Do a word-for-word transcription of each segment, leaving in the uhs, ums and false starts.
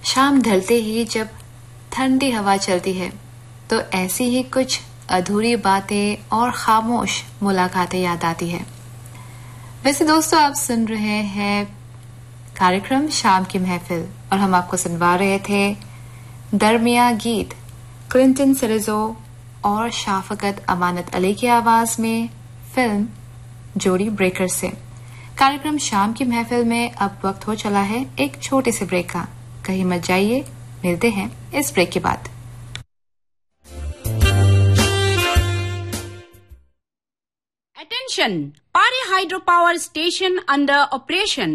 शाम ढलते ही जब ठंडी हवा चलती है तो ऐसी ही कुछ अधूरी बातें और खामोश मुलाकातें याद आती है। वैसे दोस्तों, आप सुन रहे हैं कार्यक्रम शाम की महफिल और हम आपको सुनवा रहे थे दरमिया गीत क्लिंटन सेरेज़ो और शाफकत अमानत अली की आवाज में फिल्म जोड़ी ब्रेकर से। कार्यक्रम शाम की महफिल में अब वक्त हो चला है एक छोटे से ब्रेक का। कहीं मत जाइए, मिलते हैं इस ब्रेक के बाद। Attention! Pari hydropower station under operation.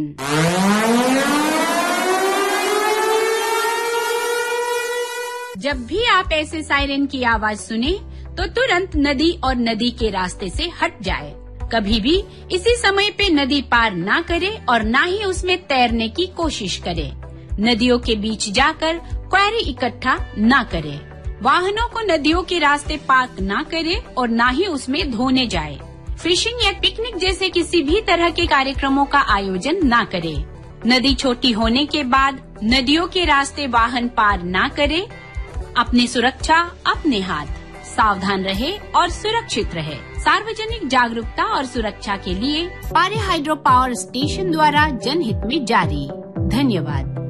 जब भी आप ऐसे सायरन की आवाज सुने तो तुरंत नदी और नदी के रास्ते से हट जाए। कभी भी इसी समय पे नदी पार ना करे और ना ही उसमें तैरने की कोशिश करे। नदियों के बीच जाकर क्वेरी इकट्ठा ना करे। वाहनों को नदियों के रास्ते पार्क ना करे और ना ही उसमें धोने जाए। फिशिंग या पिकनिक जैसे किसी भी तरह के कार्यक्रमों का आयोजन ना करे। नदी छोटी होने के बाद नदियों के रास्ते वाहन पार ना करे। अपनी सुरक्षा अपने हाथ। सावधान रहे और सुरक्षित रहे। सार्वजनिक जागरूकता और सुरक्षा के लिए पारी हाइड्रो पावर स्टेशन द्वारा जनहित में जारी। धन्यवाद।